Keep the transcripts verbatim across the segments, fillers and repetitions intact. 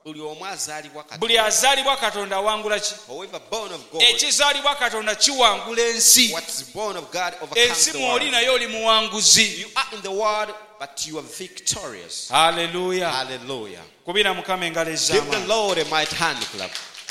buli azaalibwa Katonda awangula ki? Ekizaalibwa Katonda kiwangula ensi. Ensi mw'oli naye oli muwanguzi. But you are victorious. Hallelujah. Hallelujah. Kubira Mukama engalo ez'amaanyi. Give the Lord a mighty hand clap.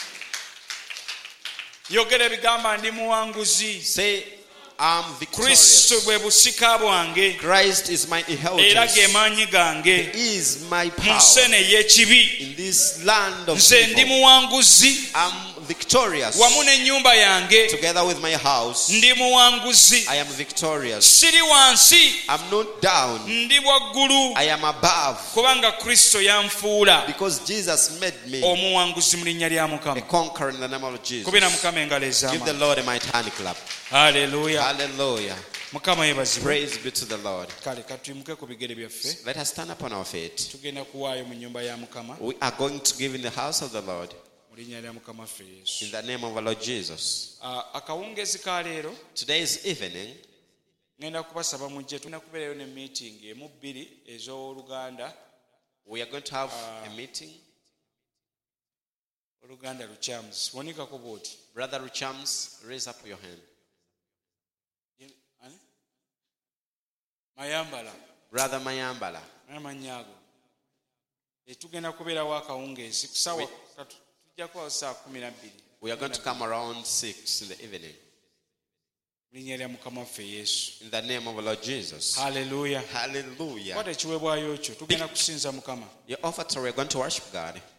Yogera ebigamba ndi muwanguzi. Say, I'm victorious. Kristo bwe busika bwange. Christ is my inheritance. Era ge maanyi gange. He is my power. Mu nsene y'ekibi. In this land of nze ndi muwanguzi. I'm victorious. Wamu n'ennyumba yange. Together with my house. Ndi muwanguzi. I am victorious. Siri wansi. I'm not down. Ndi waggulu. I am above. Kubanga Kristo yanfuula. Because Jesus made me omuwanguzi mu linnya lya Mukama. A conqueror in the name of Jesus. Kubira Mukama engalo ez'amaanyi. Give the Lord a mighty hand clap. Hallelujah. Hallelujah. Mukama yebazibwe. Praise be to the Lord. Kale katuyimuke ku bigere byaffe. Let us stand upon our feet. Tugenda kuwaayo mu nnyumba ya Mukama. We are going to give in the house of the Lord. Mu linnya lya Mukama ffe Yesu. In the name of our Lord Jesus. Akawungeezi ka leero. Today's evening. Ngenda kubasaba mujje tugenda kubeerayo ne meeting emu bbiri ez'Oluganda. We are going to have uh, a meeting. Oluganda Luchams. Wanikako bw'oti. Brother Luchams, raise up your hand. Mayambala. Brother Mayambala. Amanyago. Tugenda kubeerawo akawungeezi kusaawa tujja kuba saa kumi na bbiri. We are going to come around six in the evening. Linnya lya Mukama waffe Yesu. In the name of our Lord Jesus. Hallelujah. Hallelujah. Kwata ekiweebwayo kyo tugenda kusinza Mukama. Your offer, we are going to worship God.